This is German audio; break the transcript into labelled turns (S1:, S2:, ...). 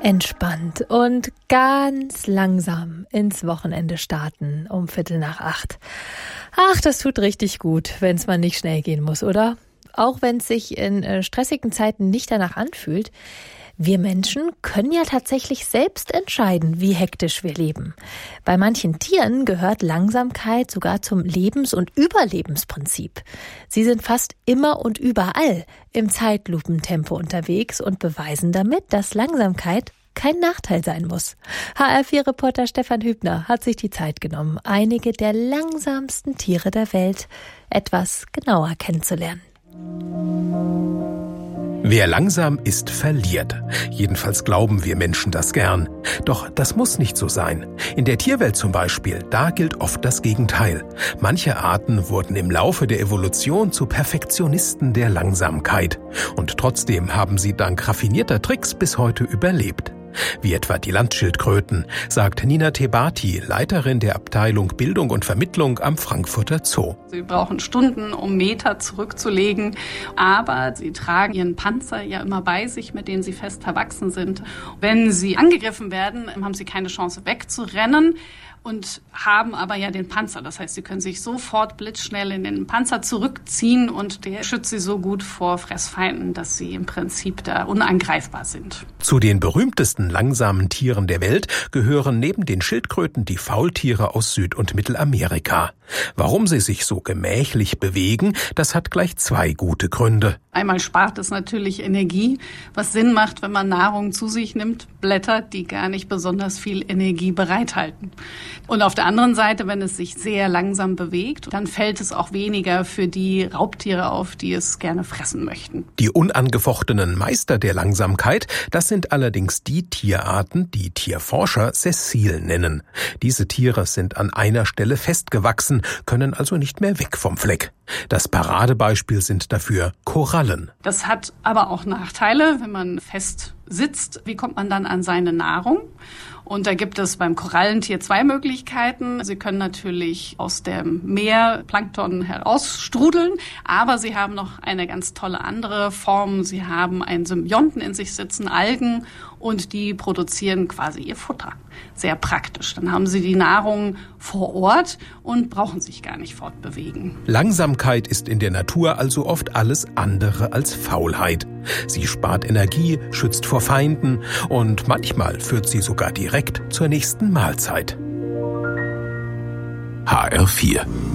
S1: Entspannt und ganz langsam ins Wochenende starten um 7:45. Ach, das tut richtig gut, wenn es mal nicht schnell gehen muss, oder? Auch wenn es sich in stressigen Zeiten nicht danach anfühlt. Wir Menschen können ja tatsächlich selbst entscheiden, wie hektisch wir leben. Bei manchen Tieren gehört Langsamkeit sogar zum Lebens- und Überlebensprinzip. Sie sind fast immer und überall im Zeitlupentempo unterwegs und beweisen damit, dass Langsamkeit kein Nachteil sein muss. HR4-Reporter Stefan Hübner hat sich die Zeit genommen, einige der langsamsten Tiere der Welt etwas genauer kennenzulernen.
S2: Wer langsam ist, verliert. Jedenfalls glauben wir Menschen das gern. Doch das muss nicht so sein. In der Tierwelt zum Beispiel, da gilt oft das Gegenteil. Manche Arten wurden im Laufe der Evolution zu Perfektionisten der Langsamkeit. Und trotzdem haben sie dank raffinierter Tricks bis heute überlebt. Wie etwa die Landschildkröten, sagt Nina Tebati, Leiterin der Abteilung Bildung und Vermittlung am Frankfurter Zoo.
S3: Sie brauchen Stunden, um Meter zurückzulegen, aber sie tragen ihren Panzer ja immer bei sich, mit denen sie fest verwachsen sind. Wenn sie angegriffen werden, haben sie keine Chance wegzurennen und haben aber ja den Panzer. Das heißt, sie können sich sofort blitzschnell in den Panzer zurückziehen und der schützt sie so gut vor Fressfeinden, dass sie im Prinzip da unangreifbar sind.
S2: Zu den berühmtesten langsamen Tieren der Welt gehören neben den Schildkröten die Faultiere aus Süd- und Mittelamerika. Warum sie sich so gemächlich bewegen, das hat gleich zwei gute Gründe.
S3: Einmal spart es natürlich Energie, was Sinn macht, wenn man Nahrung zu sich nimmt, Blätter, die gar nicht besonders viel Energie bereithalten. Und auf der anderen Seite, wenn es sich sehr langsam bewegt, dann fällt es auch weniger für die Raubtiere auf, die es gerne fressen möchten.
S2: Die unangefochtenen Meister der Langsamkeit, das sind allerdings die Tierarten, die Tierforscher sessil nennen. Diese Tiere sind an einer Stelle festgewachsen, können also nicht mehr weg vom Fleck. Das Paradebeispiel sind dafür Korallen.
S3: Das hat aber auch Nachteile, wenn man fest sitzt. Wie kommt man dann an seine Nahrung? Und da gibt es beim Korallentier zwei Möglichkeiten. Sie können natürlich aus dem Meer Plankton herausstrudeln, aber sie haben noch eine ganz tolle andere Form. Sie haben einen Symbionten in sich sitzen, Algen, und die produzieren quasi ihr Futter. Sehr praktisch. Dann haben sie die Nahrung vor Ort und brauchen sich gar nicht fortbewegen.
S2: Langsamkeit ist in der Natur also oft alles andere als Faulheit. Sie spart Energie, schützt vor Feinden und manchmal führt sie sogar direkt zur nächsten Mahlzeit. HR4